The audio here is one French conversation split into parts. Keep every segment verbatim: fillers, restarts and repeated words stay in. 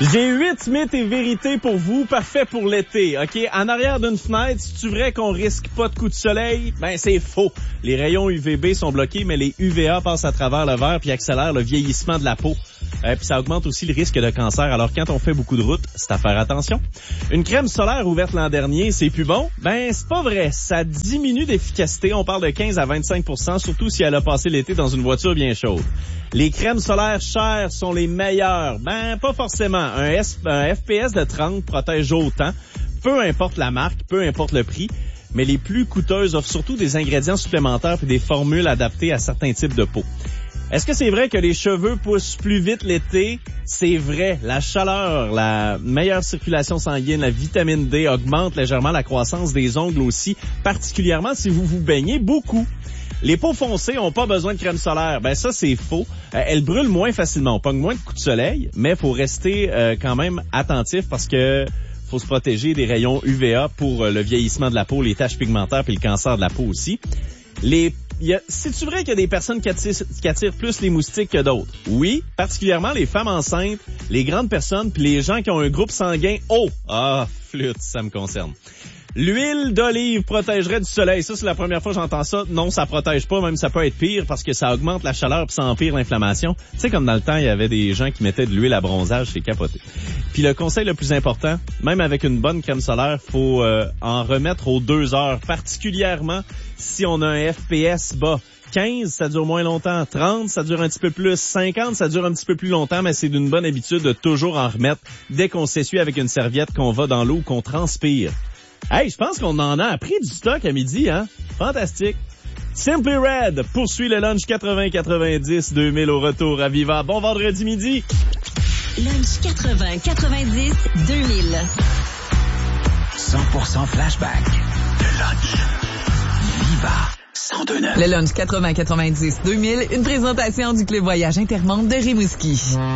J'ai huit mythes et vérités pour vous, parfait pour l'été, ok? En arrière d'une fenêtre, c'est-tu vrai qu'on risque pas de coups de soleil? Ben, c'est faux. Les rayons U V B sont bloqués, mais les U V A passent à travers le verre puis accélèrent le vieillissement de la peau. Euh, puis ça augmente aussi le risque de cancer. Alors quand on fait beaucoup de route, c'est à faire attention. Une crème solaire ouverte l'an dernier, c'est plus bon? Ben, c'est pas vrai. Ça diminue d'efficacité. On parle de quinze à vingt-cinq pour cent, surtout si elle a passé l'été dans une voiture bien chaude. Les crèmes solaires chères sont les meilleures. Ben, pas forcément. Un, S, un F P S de trente protège autant, peu importe la marque, peu importe le prix, mais les plus coûteuses offrent surtout des ingrédients supplémentaires et des formules adaptées à certains types de peau. Est-ce que c'est vrai que les cheveux poussent plus vite l'été? C'est vrai. La chaleur, la meilleure circulation sanguine, la vitamine D augmente légèrement la croissance des ongles aussi, particulièrement si vous vous baignez beaucoup. Les peaux foncées ont pas besoin de crème solaire. Ben ça, c'est faux. Euh, elles brûlent moins facilement. On pogne moins de coups de soleil, mais faut rester euh, quand même attentif parce que faut se protéger des rayons U V A pour euh, le vieillissement de la peau, les taches pigmentaires et le cancer de la peau aussi. Les y a, c'est-tu vrai qu'il y a des personnes qui attirent, qui attirent plus les moustiques que d'autres? Oui, particulièrement les femmes enceintes, les grandes personnes puis les gens qui ont un groupe sanguin haut. Ah, flûte, ça me concerne. L'huile d'olive protégerait du soleil. Ça, c'est la première fois que j'entends ça. Non, ça protège pas, même ça peut être pire parce que ça augmente la chaleur puis ça empire l'inflammation. Tu sais, comme dans le temps, il y avait des gens qui mettaient de l'huile à bronzage, c'est capoté. Puis le conseil le plus important, même avec une bonne crème solaire, faut euh, en remettre aux deux heures, particulièrement si on a un F P S bas. quinze, ça dure moins longtemps. trente, ça dure un petit peu plus. cinquante, ça dure un petit peu plus longtemps, mais c'est d'une bonne habitude de toujours en remettre dès qu'on s'essuie avec une serviette, qu'on va dans l'eau ou qu'on transpire. Hey, je pense qu'on en a appris du stock à midi, hein? Fantastique. Simply Red poursuit le lunch quatre-vingts quatre-vingt-dix deux mille au retour à Viva. Bon vendredi midi. Lunch quatre-vingts quatre-vingt-dix deux mille. cent pour cent flashback. Le lunch. Viva cent deux neuf. Le lunch quatre-vingts quatre-vingt-dix deux mille, une présentation du Club Voyage Intermonde de Rimouski.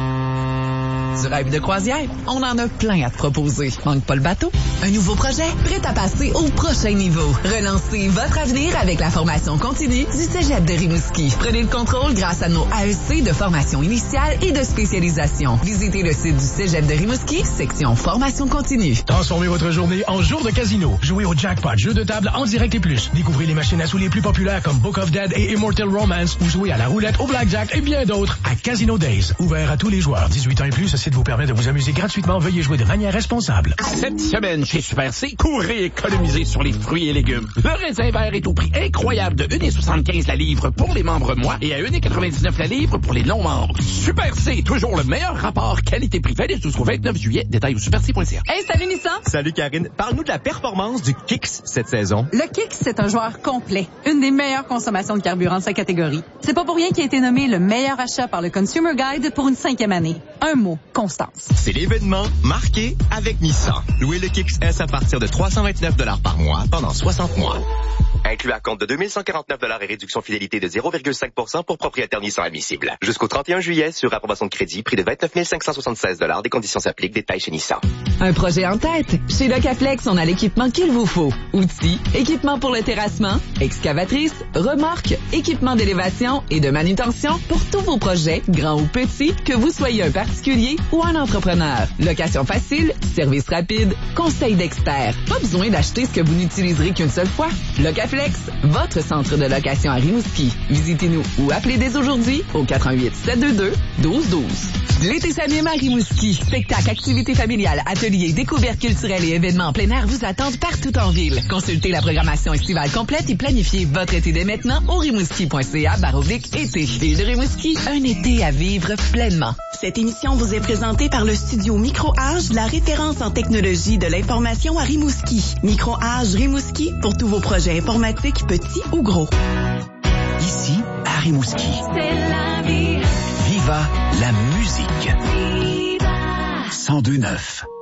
Du rêve de croisière, on en a plein à te proposer. Manque pas le bateau? Un nouveau projet? Prêt à passer au prochain niveau. Relancez votre avenir avec la formation continue du Cégep de Rimouski. Prenez le contrôle grâce à nos A E C de formation initiale et de spécialisation. Visitez le site du Cégep de Rimouski, section formation continue. Transformez votre journée en jour de casino. Jouez au jackpot, jeu de table en direct et plus. Découvrez les machines à sous les plus populaires comme Book of Dead et Immortal Romance ou jouez à la roulette, au blackjack et bien d'autres à Casino Days. Ouvert à tous les joueurs. dix-huit ans et plus, ceci vous permet de vous amuser gratuitement. Veuillez jouer de manière responsable. Cette semaine, chez Super C, courez économiser sur les fruits et légumes. Le raisin vert est au prix incroyable de un virgule soixante-quinze la livre pour les membres mois et à un virgule quatre-vingt-dix-neuf la livre pour les non-membres. Super C, toujours le meilleur rapport qualité-prix. Valide jusqu'au vingt-neuf juillet. Détails au super c point c a. Hey, salut Nissan! Salut Karine. Parle-nous de la performance du Kicks cette saison. Le Kicks, c'est un joueur complet. Une des meilleures consommations de carburant de sa catégorie. C'est pas pour rien qu'il a été nommé le meilleur achat par le Consumer Guide pour une cinquième année. Un mot, constance. C'est l'événement marqué avec Nissan. Louez le Kicks S à partir de trois cent vingt-neuf dollars par mois pendant soixante mois. Inclus à compte de deux mille cent quarante-neuf dollars et réduction fidélité de zéro virgule cinq pour cent pour propriétaires Nissan admissible. Jusqu'au trente et un juillet sur approbation de crédit, prix de vingt-neuf mille cinq cent soixante-seize dollars. Des conditions s'appliquent. Détails chez Nissan. Un projet en tête? Chez Locaflex, on a l'équipement qu'il vous faut. Outils, équipement pour le terrassement, excavatrice, remorque, équipement d'élévation et de manutention pour tous vos projets, grands ou petits, que vous soyez un particulier ou un entrepreneur. Location facile, service rapide, conseil d'experts. Pas besoin d'acheter ce que vous n'utiliserez qu'une seule fois. Locaflex, votre centre de location à Rimouski. Visitez-nous ou appelez dès aujourd'hui au quatre un huit sept deux deux un deux un deux. L'été s'anime à Rimouski. Spectacles, activités familiales, ateliers, découvertes culturelles et événements en plein air vous attendent partout en ville. Consultez la programmation estivale complète et planifiez votre été dès maintenant au rimouski point c a barre oblique été. Ville de Rimouski, un été à vivre pleinement. Cette émission vous est présentée par le studio Micro-Age, la référence en technologie de l'information à Rimouski. Micro-Age Rimouski pour tous vos projets informatiques, petits ou gros. Ici, à Rimouski. C'est la vie. Viva la musique. Viva. cent deux neuf.